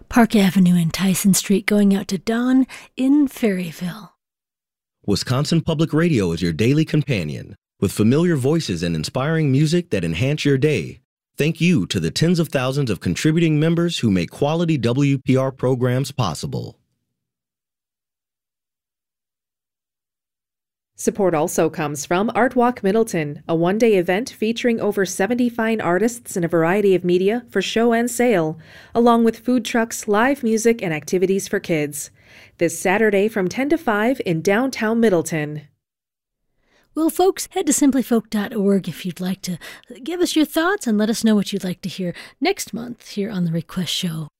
Park Avenue and Tyson Street going out to Don in Ferryville. Wisconsin Public Radio is your daily companion, with familiar voices and inspiring music that enhance your day. Thank you to the tens of thousands of contributing members who make quality WPR programs possible. Support also comes from Art Walk Middleton, a one-day event featuring over 70 fine artists in a variety of media for show and sale, along with food trucks, live music, and activities for kids. This Saturday from 10 to 5 in downtown Middleton. Well, folks, head to simplyfolk.org if you'd like to give us your thoughts and let us know what you'd like to hear next month here on The Request Show.